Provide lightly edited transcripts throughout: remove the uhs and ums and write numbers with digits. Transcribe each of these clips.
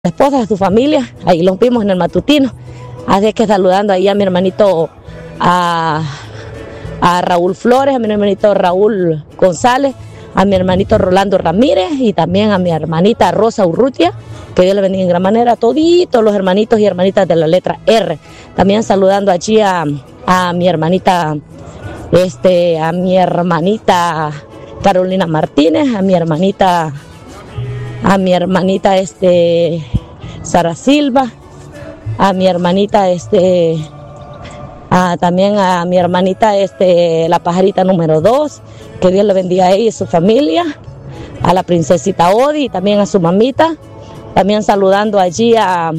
esposa, a su familia, ahí los vimos en el matutino. Así que saludando ahí a mi hermanito, a Raúl Flores, a mi hermanito Raúl González, a mi hermanito Rolando Ramírez y también a mi hermanita Rosa Urrutia, que Dios le bendiga en gran manera a toditos los hermanitos y hermanitas de la letra R. También saludando allí a mi hermanita, a mi hermanita Carolina Martínez, a mi hermanita Sara Silva, a mi hermanita también a mi hermanita la pajarita número 2, que Dios le bendiga a ella y su familia, a la princesita Odi y también a su mamita, también saludando allí a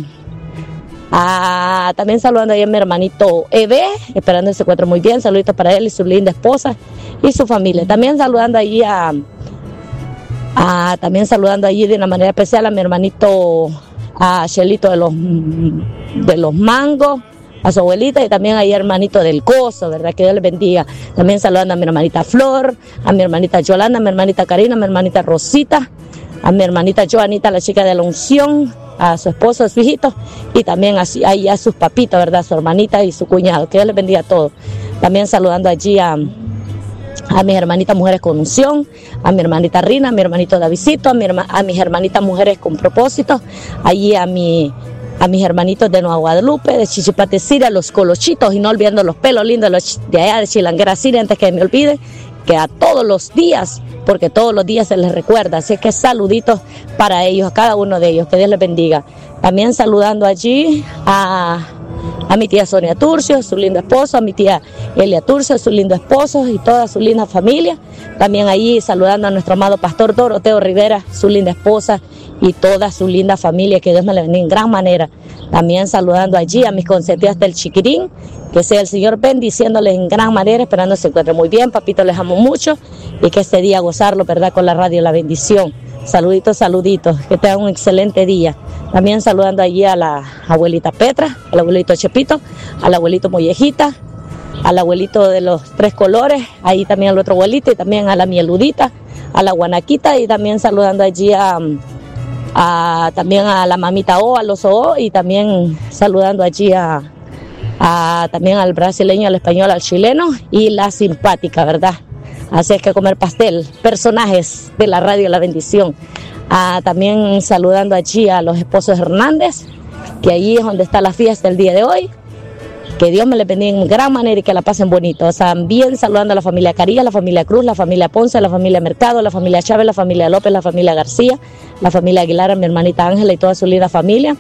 mi hermanito Eve, esperando que se encuentre muy bien, saluditos para él y su linda esposa y su familia. También saludando allí también saludando allí de una manera especial a mi hermanito a Chelito de los Mangos, a su abuelita y también a hermanito del Coso, ¿verdad? Que Dios les bendiga. También saludando a mi hermanita Flor, a mi hermanita Yolanda, a mi hermanita Karina, a mi hermanita Rosita, a mi hermanita Joanita, la chica de la unción, a su esposo, a su hijito y también a sus papitos, ¿verdad? A su hermanita y su cuñado. Que Dios les bendiga a todos. También saludando allí a mis hermanitas mujeres con unción, a mi hermanita Rina, a mi hermanito Davidcito, a mis hermanitas mujeres con propósito, allí a mis hermanitos de Nueva Guadalupe, de Chichipate Siria, los colochitos y no olvidando los pelos lindos de allá de Chilanguera Siria, antes que me olvide, que a todos los días, porque todos los días se les recuerda, así que saluditos para ellos, a cada uno de ellos, que Dios les bendiga. También saludando allí a mi tía Sonia Turcio, su lindo esposo, a mi tía Elia Turcio, su lindo esposo y toda su linda familia. También allí saludando a nuestro amado pastor Doroteo Rivera, su linda esposa y toda su linda familia, que Dios me le bendiga en gran manera. También saludando allí a mis consentidas del Chiquirín, que sea el Señor bendiciéndoles en gran manera, esperando se encuentren muy bien. Papito, les amo mucho y que este día gozarlo, ¿verdad? Con la radio La Bendición. Saluditos, que tengan un excelente día. También saludando allí a la abuelita Petra, al abuelito Chepito, al abuelito Mollejita, al abuelito de los 3 colores, ahí también al otro abuelito y también a la Mieludita, a la Guanaquita y también saludando allí también a la mamita O, a los O y también saludando allí también al brasileño, al español, al chileno y la simpática, ¿verdad? Así es que comer pastel, personajes de la radio La Bendición. También saludando allí a los esposos Hernández, que allí es donde está la fiesta el día de hoy. Que Dios me les bendiga en gran manera y que la pasen bonito. También saludando a la familia Carías, la familia Cruz, la familia Ponce, la familia Mercado, la familia Chávez, la familia López, la familia García, la familia Aguilar, a mi hermanita Ángela y toda su linda familia.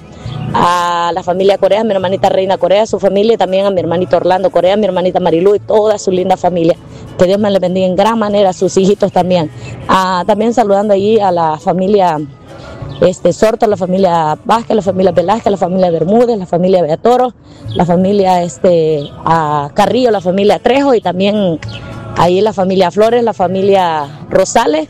A la familia Corea, a mi hermanita Reina Corea, su familia, y también a mi hermanito Orlando Corea, a mi hermanita Marilú y toda su linda familia. Que Dios me les bendiga en gran manera, a sus hijitos también. También saludando allí a la familia Sorto, la familia Vázquez, la familia Velázquez, la familia Bermúdez, la familia Beatoro, la familia Carrillo, la familia Trejo y también ahí la familia Flores, la familia Rosales,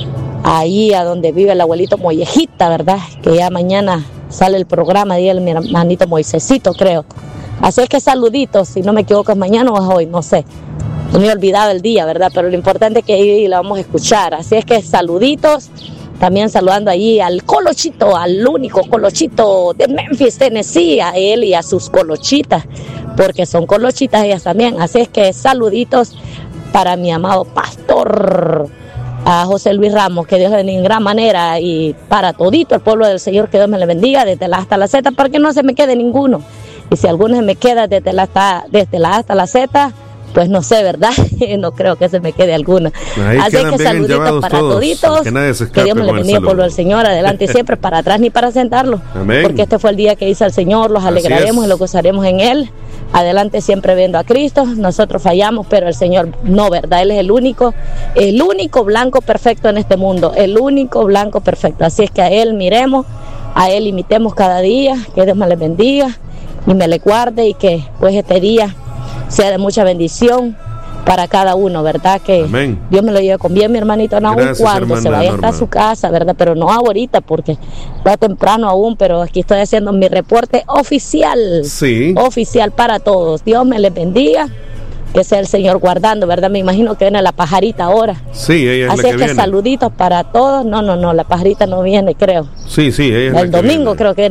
ahí a donde vive el abuelito Mollejita, ¿verdad? Que ya mañana sale el programa de mi hermanito Moisésito, creo. Así es que saluditos, si no me equivoco es mañana o es hoy, no sé. Me he olvidado el día, ¿verdad? Pero lo importante es que ahí la vamos a escuchar. Así es que saluditos. También saludando allí al Colochito, al único Colochito de Memphis, Tennessee, a él y a sus Colochitas, porque son Colochitas ellas también. Así es que saluditos para mi amado pastor, a José Luis Ramos, que Dios le bendiga en gran manera, y para todito el pueblo del Señor, que Dios me le bendiga desde la A hasta la Z, para que no se me quede ninguno. Y si alguno se me queda desde la A hasta la Z, pues no sé, ¿verdad? No creo que se me quede alguna. Así que saluditos para toditos. Que Dios me le bendiga, pueblo del Señor. Adelante siempre, para atrás ni para sentarlo. Amén. Porque este fue el día que hizo el Señor. Los alegraremos y lo gozaremos en Él. Adelante siempre viendo a Cristo. Nosotros fallamos, pero el Señor no, ¿verdad? Él es el único blanco perfecto en este mundo. El único blanco perfecto. Así es que a Él miremos, a Él imitemos cada día. Que Dios me le bendiga y me le guarde y que pues este día sea de mucha bendición para cada uno, ¿verdad? Que amén. Dios me lo lleve con bien, mi hermanito, no aún cuando se vaya hasta su casa, ¿verdad? Pero no ahorita porque está temprano aún, pero aquí estoy haciendo mi reporte oficial. Sí. Oficial para todos. Dios me les bendiga. que sea el Señor guardando, ¿verdad? Me imagino que viene la pajarita ahora. Sí, ella es así la es que viene. Saluditos para todos. No, la pajarita no viene, creo. Sí, ella es la el que domingo viene. creo que